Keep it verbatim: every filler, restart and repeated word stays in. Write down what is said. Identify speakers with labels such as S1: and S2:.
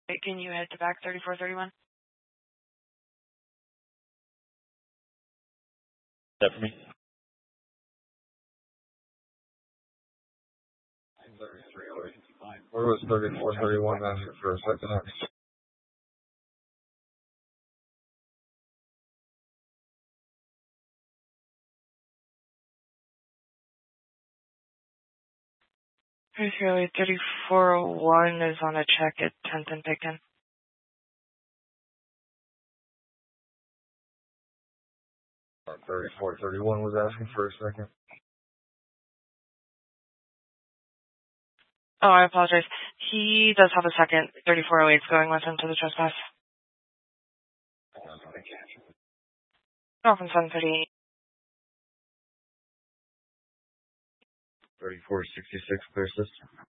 S1: Can you head to back thirty-four thirty-one?
S2: That for me?
S3: Where was thirty-four thirty-one asking for a second X?
S1: thirty-four oh one is on a check at tenth and Picton.
S3: thirty-four thirty-one was asking for a second.
S1: Oh, I apologize. He does have a second. thirty-four oh eight going with him to the trespass. Oh, from seven thirty-eight.
S3: thirty-four sixty-six clear system.